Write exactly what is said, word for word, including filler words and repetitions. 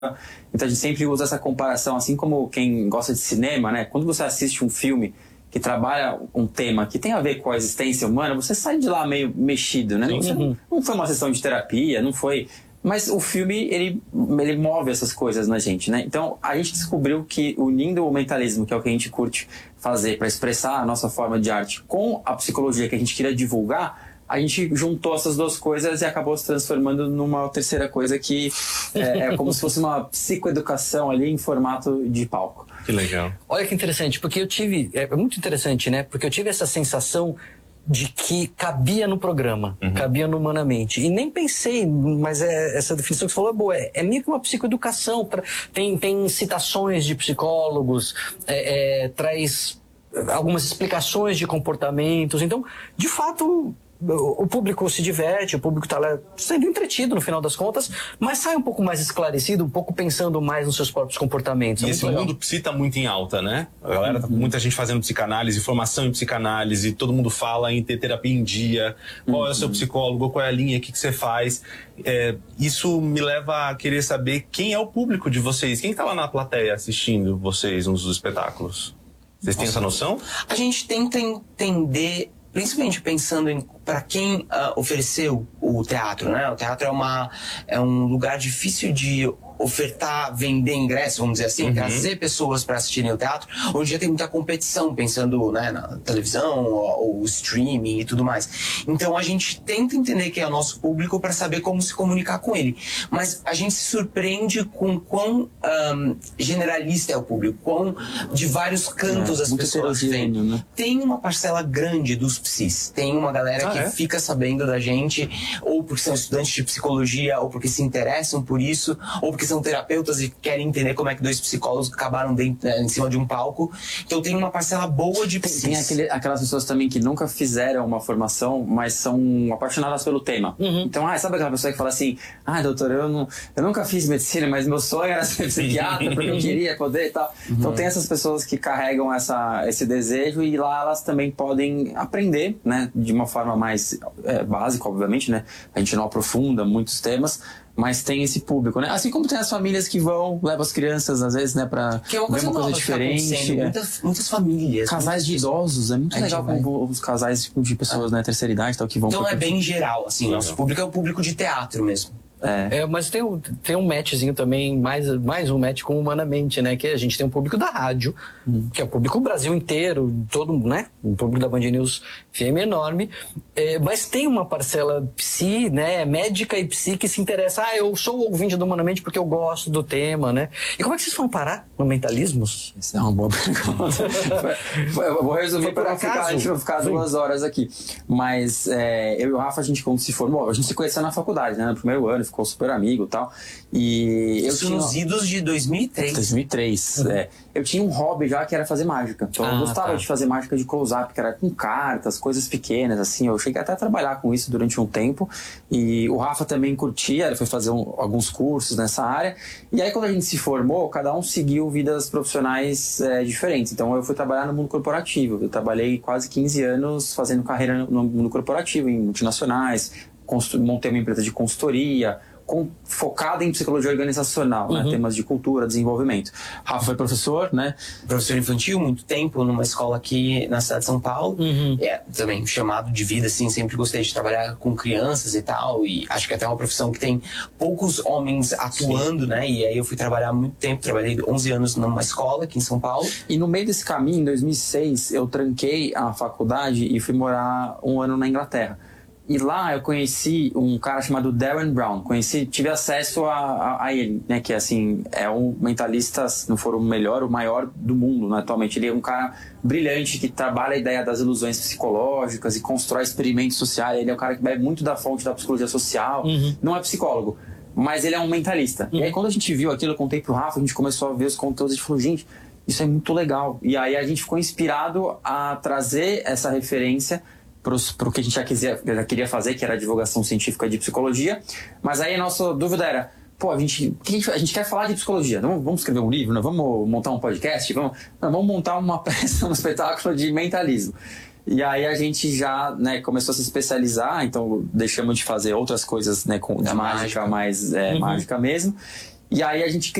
Então a gente sempre usa essa comparação, assim como quem gosta de cinema, né? Quando você assiste um filme que trabalha um tema que tem a ver com a existência humana, você sai de lá meio mexido, né? Você não, não foi uma sessão de terapia, não foi... Mas o filme, ele, ele move essas coisas na gente, né? Então, a gente descobriu que unindo o mentalismo, que é o que a gente curte fazer para expressar a nossa forma de arte, com a psicologia que a gente queria divulgar, a gente juntou essas duas coisas e acabou se transformando numa terceira coisa que é, é como se fosse uma psicoeducação ali em formato de palco. Que legal. Olha que interessante, porque eu tive... É muito interessante, né? Porque eu tive essa sensação de que cabia no programa, uhum. cabia no Humanamente. E nem pensei, mas é, essa definição que você falou é boa. É, é meio que uma psicoeducação. Pra, tem, tem citações de psicólogos, é, é, traz algumas explicações de comportamentos. Então, de fato... o público se diverte, o público está lá sendo entretido no final das contas, mas sai um pouco mais esclarecido, um pouco pensando mais nos seus próprios comportamentos. E é esse legal. mundo psi tá muito em alta, né? A galera, tá, muita gente fazendo psicanálise, formação em psicanálise, todo mundo fala em ter terapia em dia, qual é o seu psicólogo, qual é a linha, o que, que você faz. É, isso me leva a querer saber quem é o público de vocês, quem está lá na plateia assistindo vocês nos espetáculos. Vocês têm Nossa. essa noção? A gente tenta entender, principalmente pensando em para quem uh, ofereceu o teatro, né? O teatro é, uma, é um lugar difícil de ofertar, vender ingresso, vamos dizer assim, uhum. trazer pessoas para assistirem o teatro. Hoje já tem muita competição, pensando, né, na televisão, ou, ou streaming e tudo mais. Então a gente tenta entender quem é o nosso público para saber como se comunicar com ele. Mas a gente se surpreende com quão um, generalista é o público, quão de vários cantos é, as pessoas vêm. Né? Tem uma parcela grande dos psis, tem uma galera ah, que é? fica sabendo da gente, ou porque são estudantes de psicologia, ou porque se interessam por isso, ou porque são terapeutas e querem entender como é que dois psicólogos acabaram dentro, em cima de um palco. Então tem uma parcela boa de psis. Tem, tem aquele, aquelas pessoas também que nunca fizeram uma formação, mas são apaixonadas pelo tema. Uhum. Então, ah, sabe aquela pessoa que fala assim, ah, doutor, eu, não, eu nunca fiz medicina, mas meu sonho era ser psiquiatra, porque eu queria poder e tal. Uhum. Então tem essas pessoas que carregam essa, esse desejo e lá elas também podem aprender, né, de uma forma mais é, básica, obviamente, né? A gente não aprofunda muitos temas, mas tem esse público, né? Assim como tem as famílias que vão, levam as crianças, às vezes, né, pra que é uma coisa, ver uma nova, coisa diferente. É. Muitas, muitas famílias. Casais de idosos, é muito é legal com os casais de pessoas, é. né, terceira idade, tal, que vão... Então é bem geral, assim, o nosso público é o público de teatro mesmo. É. É, mas tem, tem um matchzinho também, mais, mais um match com Humanamente, né? Que a gente tem um público da rádio, hum. que é o público do Brasil inteiro, todo, né? Um público da Band News F M enorme. É, mas tem uma parcela psi, né? Médica e psi que se interessa. Ah, eu sou ouvinte do Humanamente porque eu gosto do tema, né? E como é que vocês vão parar no Mentalismos? Essa é uma boa pergunta. Eu vou resumir para ficar, a gente não ficar duas horas aqui. Mas é, eu e o Rafa, a gente quando se formou, a gente se conheceu na faculdade, né? No primeiro ano, ficou super amigo e tal. E eu tinha nos idos de dois mil e três. dois mil e três, uhum. é. Eu tinha um hobby já que era fazer mágica. Então ah, eu gostava tá. de fazer mágica de close-up, que era com cartas, coisas pequenas, assim. Eu cheguei até a trabalhar com isso durante um tempo. E o Rafa também curtia, ele foi fazer um, alguns cursos nessa área. E aí quando a gente se formou, cada um seguiu vidas profissionais é, diferentes. Então eu fui trabalhar no mundo corporativo. Eu trabalhei quase quinze anos fazendo carreira no mundo corporativo, em multinacionais, montei uma empresa de consultoria, com, focada em psicologia organizacional, uhum. né? Temas de cultura, desenvolvimento. Rafa foi professor, né? Professor infantil, muito tempo, numa escola aqui na cidade de São Paulo. Uhum. É, também chamado de vida, assim, sempre gostei de trabalhar com crianças e tal, e acho que é até uma profissão que tem poucos homens atuando, Sim. né? E aí eu fui trabalhar muito tempo, trabalhei onze anos numa escola aqui em São Paulo. E no meio desse caminho, em dois mil e seis, eu tranquei a faculdade e fui morar um ano na Inglaterra. E lá eu conheci um cara chamado Darren Brown. Conheci, tive acesso a, a, a ele, né? Que assim, é um mentalista, se não for o melhor, o maior do mundo, né, atualmente. Ele é um cara brilhante que trabalha a ideia das ilusões psicológicas e constrói experimentos sociais. Ele é um cara que bebe muito da fonte da psicologia social. Uhum. Não é psicólogo, mas ele é um mentalista. Uhum. E aí quando a gente viu aquilo, eu contei pro Rafa, a gente começou a ver os conteúdos e falou, gente, isso é muito legal. E aí a gente ficou inspirado a trazer essa referência para o que a gente já, quisia, já queria fazer, que era a divulgação científica de psicologia. Mas aí a nossa dúvida era, pô, a gente, a gente quer falar de psicologia, vamos, vamos escrever um livro, né? Vamos montar um podcast, vamos, não, vamos montar uma peça, um espetáculo de mentalismo. E aí a gente já, né, começou a se especializar, então deixamos de fazer outras coisas, né, com, de mágica, mágica mais é, uhum. mágica mesmo. E aí a gente